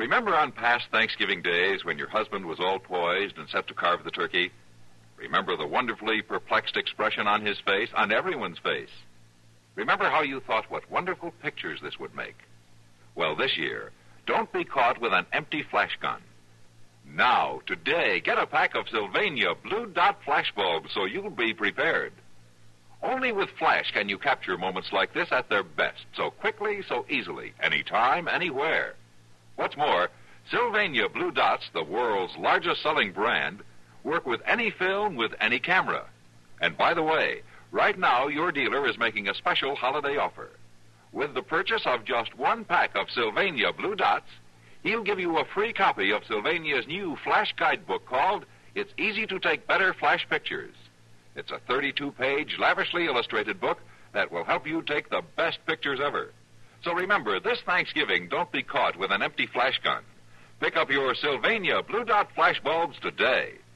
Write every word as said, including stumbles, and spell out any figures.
Remember on past Thanksgiving days when your husband was all poised and set to carve the turkey? Remember the wonderfully perplexed expression on his face, on everyone's face? Remember how you thought what wonderful pictures this would make? Well, this year, don't be caught with an empty flash gun. Now, today, get a pack of Sylvania Blue Dot flash bulbs so you'll be prepared. Only with flash can you capture moments like this at their best, so quickly, so easily, anytime, anywhere. What's more, Sylvania Blue Dots, the world's largest selling brand, work with any film with any camera. And by the way, right now your dealer is making a special holiday offer. With the purchase of just one pack of Sylvania Blue Dots, he'll give you a free copy of Sylvania's new flash guidebook called It's Easy to Take Better Flash Pictures. It's a thirty-two page, lavishly illustrated book that will help you take the best pictures ever. So remember, this Thanksgiving, don't be caught with an empty flash gun. Pick up your Sylvania Blue Dot flash bulbs today.